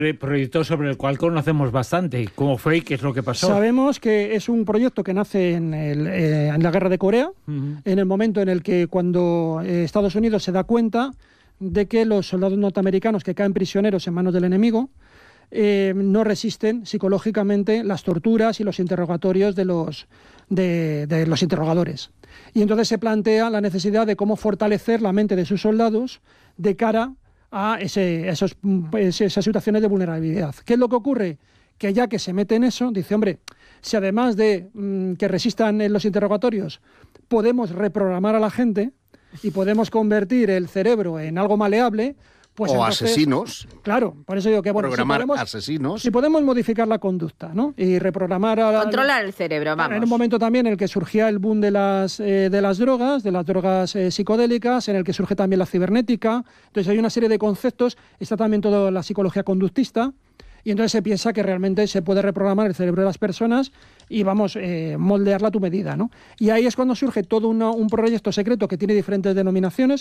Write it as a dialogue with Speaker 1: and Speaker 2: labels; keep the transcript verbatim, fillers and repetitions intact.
Speaker 1: Proyecto sobre el cual conocemos bastante. ¿Cómo fue y qué es lo que pasó?
Speaker 2: Sabemos que es un proyecto que nace en, el, eh, en la guerra de Corea,
Speaker 1: uh-huh.
Speaker 2: en el momento en el que cuando eh, Estados Unidos se da cuenta de que los soldados norteamericanos que caen prisioneros en manos del enemigo eh, no resisten psicológicamente las torturas y los interrogatorios de los, de, de los interrogadores. Y entonces se plantea la necesidad de cómo fortalecer la mente de sus soldados de cara a ese, esos, esas situaciones de vulnerabilidad. ¿Qué es lo que ocurre? Que ya que se mete en eso, dice, hombre, si además de mmm, que resistan en los interrogatorios, podemos reprogramar a la gente y podemos convertir el cerebro en algo maleable, pues
Speaker 3: o
Speaker 2: entonces,
Speaker 3: asesinos.
Speaker 2: Claro, por eso digo que bueno,
Speaker 3: programar
Speaker 2: si podemos,
Speaker 3: asesinos.
Speaker 2: Si podemos modificar la conducta, ¿no? Y reprogramar a,
Speaker 4: controlar el cerebro, vamos.
Speaker 2: En un momento también en el que surgía el boom de las eh, de las drogas, de las drogas eh, psicodélicas, en el que surge también la cibernética. Entonces hay una serie de conceptos, está también toda la psicología conductista. Y entonces se piensa que realmente se puede reprogramar el cerebro de las personas y, vamos, eh, moldearla a tu medida, ¿no? Y ahí es cuando surge todo una, un proyecto secreto que tiene diferentes denominaciones.